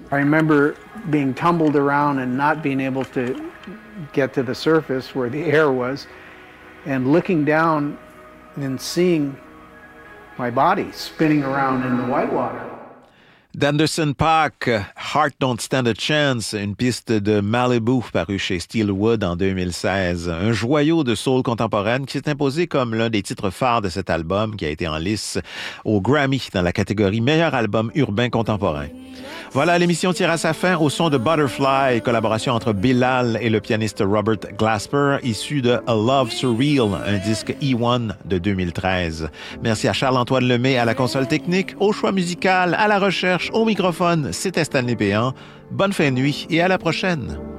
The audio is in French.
I remember being tumbled around and not being able to get to the surface where the air was, and looking down and seeing my body spinning around in the whitewater. D'Anderson .Paak, Heart Don't Stand a Chance, une piste de Malibu parue chez Steelwood en 2016. Un joyau de soul contemporaine qui s'est imposé comme l'un des titres phares de cet album qui a été en lice au Grammy dans la catégorie Meilleur album urbain contemporain. Voilà, l'émission tire à sa fin au son de Butterfly, collaboration entre Bilal et le pianiste Robert Glasper, issu de A Love Surreal, un disque E1 de 2013. Merci à Charles-Antoine Lemay à la console technique, au choix musical, à la recherche, au microphone. C'était Stanley Péan. Bonne fin de nuit et à la prochaine.